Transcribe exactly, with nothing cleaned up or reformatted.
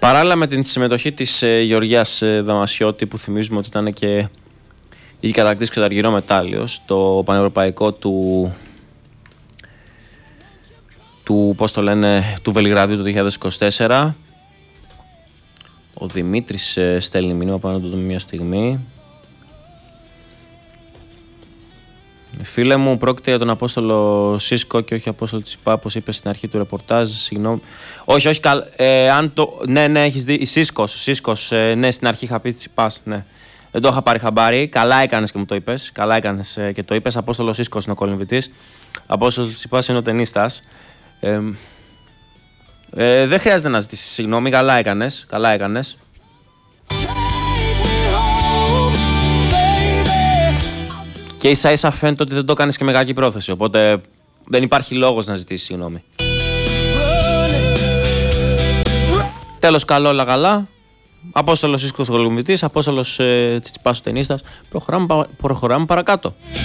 Παράλληλα με την συμμετοχή της ε, Γεωργίας ε, Δαμασιώτη, που θυμίζουμε ότι ήταν και η κατακτήση και το αργυρό μετάλλιο στο πανευρωπαϊκό του, του, πώς το λένε, του Βελιγραδίου το δύο χιλιάδες είκοσι τέσσερα. Ο Δημήτρης ε, στέλνει μήνυμα, πάνω να το δούμε μια στιγμή. Φίλε μου, πρόκειται για τον Απόστολο Σίσκο και όχι Απόστολο Τσιπά, όπως είπε στην αρχή του ρεπορτάζ. Συγγνώμη. Όχι, όχι, καλ... ε, αν το... ναι, ναι, έχεις δει. Σίσκος, Σίσκος, ε, ναι, στην αρχή είχα πει Τσιπάς, ναι. Δεν το είχα πάρει χαμπάρι. Καλά έκανες και μου το είπες. Καλά έκανες ε, και το είπες. Απόστολο Σίσκος είναι ο κολυμβητής. Απόστολο Τσιπάς είναι ο τενίστας. Ε, ε, δεν χρειάζεται να ζητήσεις συγγνώμη. Καλά έκανες. Καλά έκανες. Και ίσα ίσα φαίνεται ότι δεν το κάνεις και με κακή πρόθεση. Οπότε δεν υπάρχει λόγος να ζητήσεις συγγνώμη. Τέλος, καλό, όλα καλά. Απόστολος Σίσκος ο κολυμβητής, Απόστολος ε, Τσιτσιπάς ο τενίστας. Προχωράμε, προχωράμε παρακάτω.